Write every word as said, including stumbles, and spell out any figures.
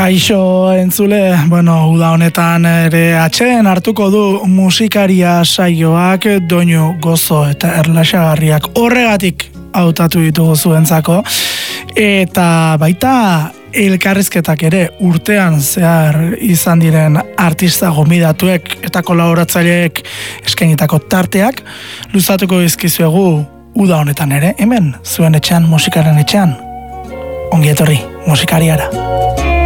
Kaixo entzule, bueno, uda honetan ere atxeen hartuko du musikaria saioak doinu gozo eta erlaxagarriak horregatik hautatu ditugu zuentzako, eta baita elkarrizketak ere urtean zehar izan diren artista gonbidatuek eta kolaboratzaileek eskainitako tarteak luzatuko dizkizuegu uda honetan ere, hemen zuen etxean, musikaren etxean. Ongi etorri musikariara.